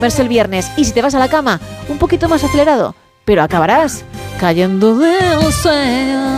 el viernes. Y si te vas a la cama, un poquito más acelerado, pero acabarás cayendo del sueño.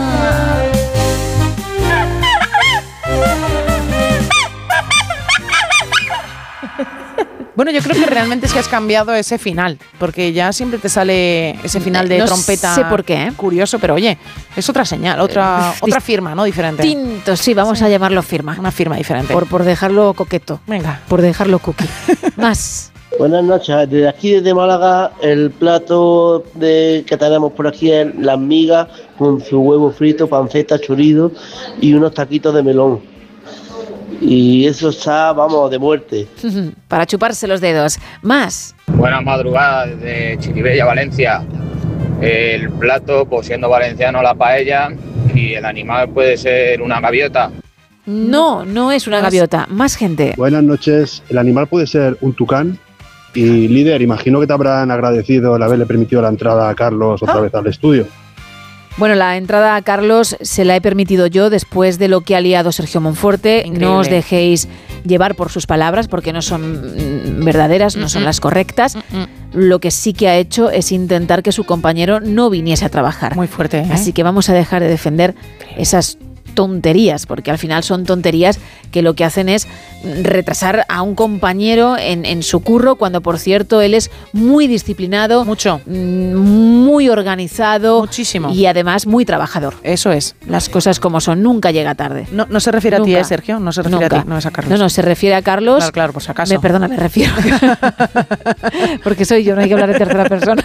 Bueno, yo creo que realmente sí has cambiado ese final, porque ya siempre te sale ese final de trompeta. No sé por qué. Curioso, pero oye, es otra señal, otra firma, ¿no? Diferente. Distinto, sí, vamos a llamarlo firma. Una firma diferente. Por dejarlo coqueto. Venga. Por dejarlo cookie. Más. Buenas noches, desde aquí desde Málaga el plato que tenemos por aquí es las migas con su huevo frito, panceta, chorizo y unos taquitos de melón. Y eso está, vamos, de muerte. Para chuparse los dedos. Más. Buenas madrugadas desde Chiribella, Valencia. El plato, pues siendo valenciano, la paella, y el animal puede ser una gaviota. No, no es una gaviota. Más gente. Buenas noches. El animal puede ser un tucán. Y líder, imagino que te habrán agradecido el haberle permitido la entrada a Carlos otra vez al estudio. Bueno, la entrada a Carlos se la he permitido yo después de lo que ha liado Sergio Monforte. Increíble. No os dejéis llevar por sus palabras porque no son verdaderas, no son las correctas. Lo que sí que ha hecho es intentar que su compañero no viniese a trabajar. Muy fuerte, ¿eh? Así que vamos a dejar de defender esas tonterías, porque al final son tonterías que lo que hacen es retrasar a un compañero en su curro, cuando por cierto él es muy disciplinado, mucho, muy organizado, muchísimo, y además muy trabajador. Eso es. Las cosas como son, nunca llega tarde. No se refiere nunca. A ti, Sergio, no se refiere nunca. A ti, no es a Carlos. No, se refiere a Carlos. Claro, por si acaso. Me refiero. Porque soy yo, no hay que hablar de tercera persona.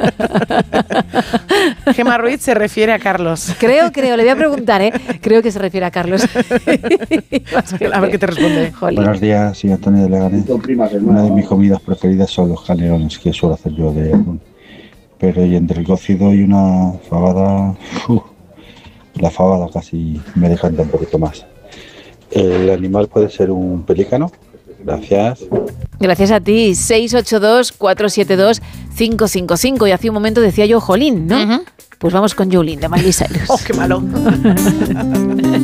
Gemma Ruiz se refiere a Carlos. Creo, le voy a preguntar, creo que se refiere a Carlos. A ver qué te responde. Jolín. Buenos días, soy Antonio de Leganés. Una de mis comidas preferidas son los canelones que suelo hacer yo de atún. Pero y entre el cocido y una fabada, la fabada casi me decanta un poquito más. El animal puede ser un pelícano. Gracias. Gracias a ti. 682-472-555. Y hace un momento decía yo Jolín, ¿no? Pues vamos con Jolín de Miley Cyrus. ¡Oh, qué malo!